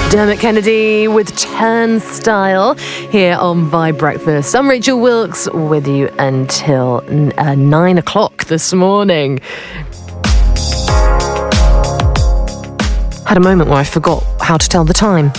Dermot Kennedy with Turnstile here on Vibe Breakfast. I'm Rachel Wilkes with you until 9 o'clock this morning. Had a moment where I forgot how to tell the time.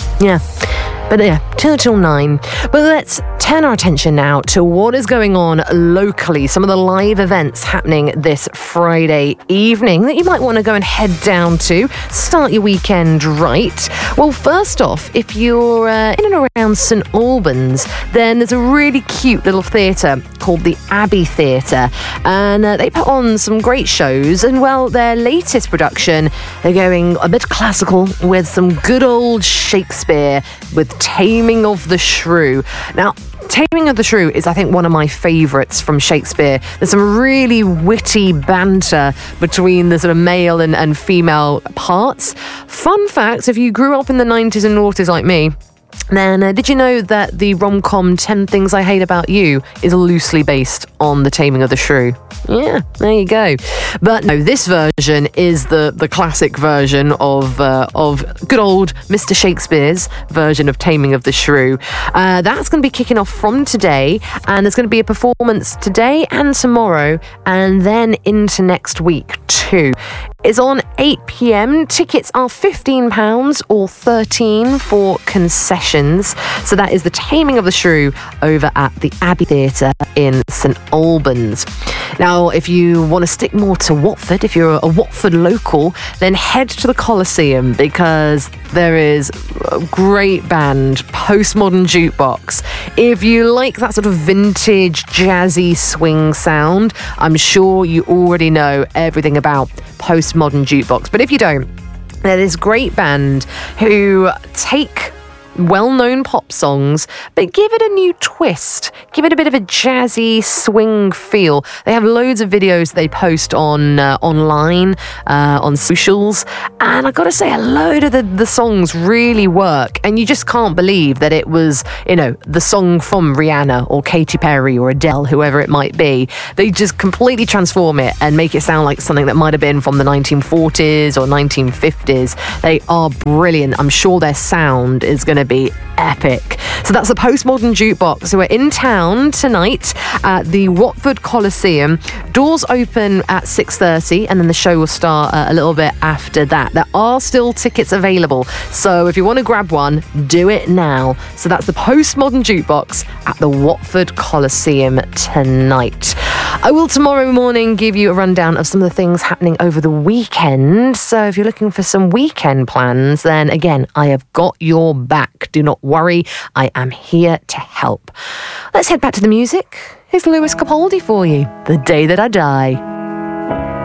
Till 9. But let's turn our attention now to what is going on locally, some of the live events happening this Friday evening that you might want to go and head down to, start your weekend right. Well, first off, if you're in and around St Albans, then there's a really cute little theatre called the Abbey Theatre, and they put on some great shows, and well, their latest production, they're going a bit classical with some good old Shakespeare with Taming of the Shrew. Now, Taming of the Shrew is, I think, one of my favourites from Shakespeare. There's some really witty banter between the sort of male and female parts. Fun fact, if you grew up in the 90s and noughties like me, then did you know that the rom-com 10 Things I Hate About You is loosely based on The Taming of the Shrew? Yeah, there you go. But no, this version is the classic version of good old Mr. Shakespeare's version of Taming of the Shrew. That's going to be kicking off from today, and there's going to be a performance today and tomorrow, and then into next week too. It's on 8 p.m. Tickets are £15 or $13 for concessions. So that is The Taming of the Shrew over at the Abbey Theatre in St Albans. Now, if you want to stick more to Watford, if you're a Watford local, then head to the Coliseum, because there is a great band, Postmodern Jukebox. If you like that sort of vintage, jazzy swing sound, I'm sure you already know everything about Postmodern Jukebox. But if you don't, they're this great band who take well-known pop songs, but give it a new twist, give it a bit of a jazzy swing feel. They have loads of videos they post on online, on socials, and I gotta say, a load of the songs really work, and you just can't believe that it was, the song from Rihanna or Katy Perry or Adele, whoever it might be. They just completely transform it and make it sound like something that might have been from the 1940s or 1950s. They are brilliant. I'm sure their sound is going to be epic. So that's the Postmodern Jukebox. So we're in town tonight at the Watford Coliseum. Doors open at 6:30, and then the show will start a little bit after that. There are still tickets available, so if you want to grab one, do it now. So that's the Postmodern Jukebox at the Watford Coliseum tonight. I will tomorrow morning give you a rundown of some of the things happening over the weekend. So if you're looking for some weekend plans, then again, I have got your back. Do not worry, I am here to help. Let's head back to the music. Here's Lewis Capaldi for you, The Day That I Die.